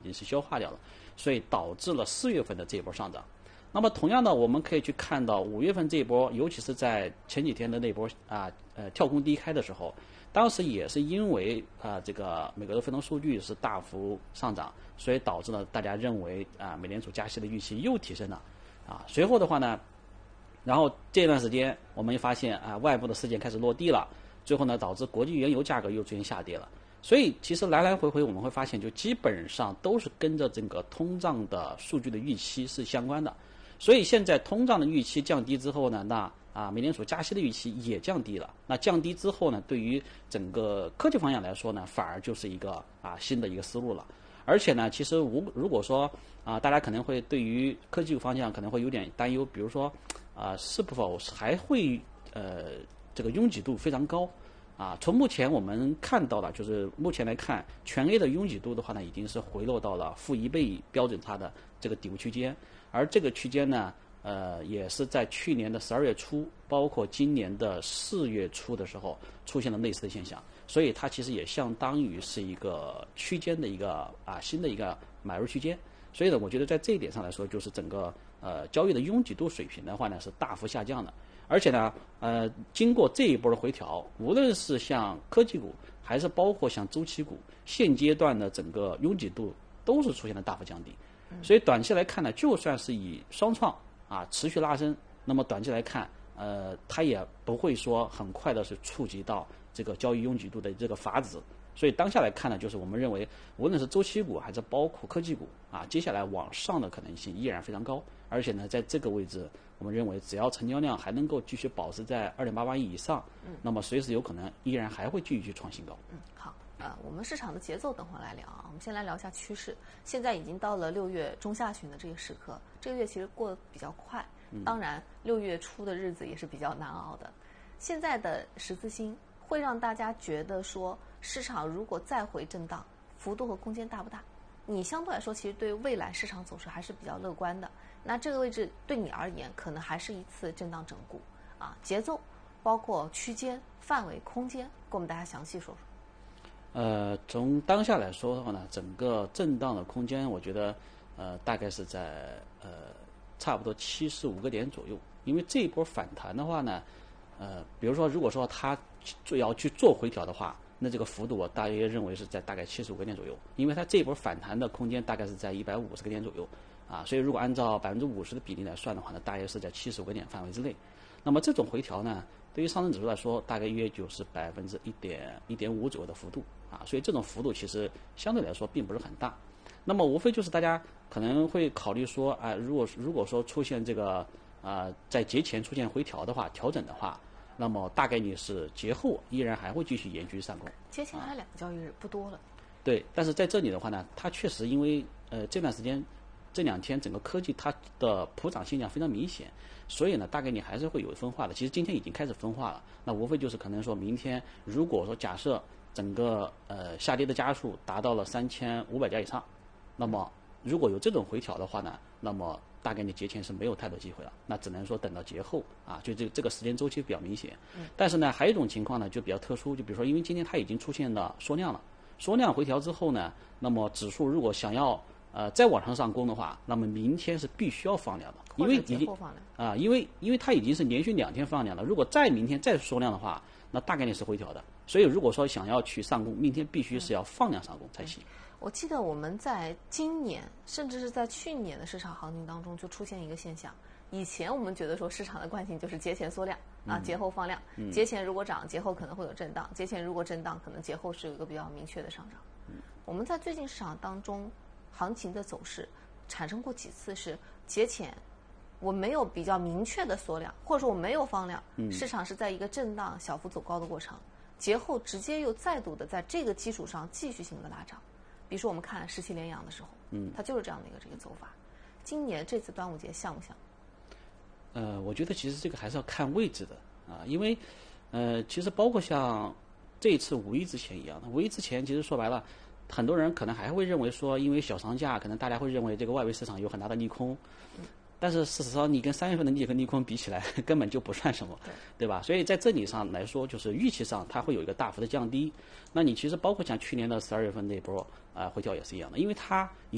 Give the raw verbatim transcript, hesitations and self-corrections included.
经是消化掉了，所以导致了四月份的这一波上涨。那么同样的，我们可以去看到五月份这一波，尤其是在前几天的那波啊呃跳空低开的时候，当时也是因为啊这个美国的非农数据是大幅上涨，所以导致了大家认为啊美联储加息的预期又提升了啊。随后的话呢，然后这段时间我们也发现啊外部的事件开始落地了，最后呢导致国际原油价格又出现下跌了。所以其实来来回回我们会发现，就基本上都是跟着整个通胀的数据的预期是相关的。所以现在通胀的预期降低之后呢，那啊美联储加息的预期也降低了。那降低之后呢，对于整个科技方向来说呢，反而就是一个啊新的一个思路了。而且呢，其实如如果说啊大家可能会对于科技方向可能会有点担忧，比如说啊是否还会呃这个拥挤度非常高。啊，从目前我们看到了，就是目前来看，全 A 的拥挤度的话呢，已经是回落到了负一倍标准差的这个底部区间，而这个区间呢，呃，也是在去年的十二月初，包括今年的四月初的时候出现了类似的现象，所以它其实也相当于是一个区间的一个啊新的一个买入区间，所以呢，我觉得在这一点上来说，就是整个呃交易的拥挤度水平的话呢是大幅下降的。而且呢，呃，经过这一波的回调，无论是像科技股，还是包括像周期股，现阶段的整个拥挤度都是出现了大幅降低。所以短期来看呢，就算是以双创啊持续拉升，那么短期来看，呃，它也不会说很快的是触及到这个交易拥挤度的这个阀值。所以当下来看呢，就是我们认为，无论是周期股还是包括科技股啊，接下来往上的可能性依然非常高。而且呢，在这个位置，我们认为只要成交量还能够继续保持在二点八八亿以上，嗯，那么随时有可能依然还会继续去创新高。 嗯，好，呃，我们市场的节奏等会儿来聊啊。我们先来聊一下趋势。现在已经到了六月中下旬的这个时刻，这个月其实过得比较快，当然六月初的日子也是比较难熬的。现在的十字星会让大家觉得说，市场如果再回震荡，幅度和空间大不大？你相对来说，其实对未来市场走势还是比较乐观的。那这个位置对你而言，可能还是一次震荡整固啊，节奏包括区间、范围、空间，跟我们大家详细说说。 呃，从当下来说的话呢，整个震荡的空间，我觉得呃大概是在呃差不多七十五个点左右。因为这一波反弹的话呢，呃，比如说如果说它就要去做回调的话，那这个幅度我大约认为是在大概七十五个点左右，因为它这一波反弹的空间大概是在一百五十个点左右啊，所以如果按照百分之五十的比例来算的话呢，大约是在七十五个点范围之内。那么这种回调呢，对于上证指数来说，大概约就是百分之一点一点五左右的幅度啊，所以这种幅度其实相对来说并不是很大。那么无非就是大家可能会考虑说，啊、呃，如果如果说出现这个啊、呃，在节前出现回调的话，调整的话。那么大概率是节后依然还会继续延续上攻。 节前还两个交易日，不多了。 对，但是在这里的话呢，它确实因为呃这段时间这两天整个科技它的普涨现象非常明显，所以呢大概率还是会有分化的。其实今天已经开始分化了，那无非就是可能说明天如果说假设整个呃下跌的家数达到了三千五百家以上，那么如果有这种回调的话呢，那么大概你节前是没有太多机会了，那只能说等到节后啊，就这这个时间周期比较明显。嗯、但是呢，还有一种情况呢，就比较特殊，就比如说，因为今天它已经出现了缩量了，缩量回调之后呢，那么指数如果想要呃再往上上攻的话，那么明天是必须要放量的，因为已经啊，因为因为它已经是连续两天放量了，如果再明天再缩量的话，那大概率是回调的。所以如果说想要去上攻，明天必须是要放量上攻才行。 嗯我记得我们在今年，甚至是在去年的市场行情当中，就出现一个现象。以前我们觉得说市场的惯性就是节前缩量啊，节后放量。嗯、节前如果涨，节后可能会有震荡；节前如果震荡，可能节后是有一个比较明确的上涨。嗯、我们在最近市场当中，行情的走势产生过几次是节前我没有比较明确的缩量，或者说我没有放量，嗯、市场是在一个震荡小幅走高的过程。节后直接又再度的在这个基础上继续性的拉涨。比如说我们看十七连阳的时候，嗯，它就是这样的一个这个走法。今年这次端午节像不像？ 呃，我觉得其实这个还是要看位置的啊，因为呃，其实包括像这一次五一之前一样的，五一之前其实说白了，很多人可能还会认为说，因为小长假，可能大家会认为这个外围市场有很大的利空。嗯但是事实上，你跟三月份的利和利空比起来，根本就不算什么，对, 对吧？所以在这里上来说，就是预期上它会有一个大幅的降低。那你其实包括像去年的十二月份那波啊、呃、回调也是一样的，因为它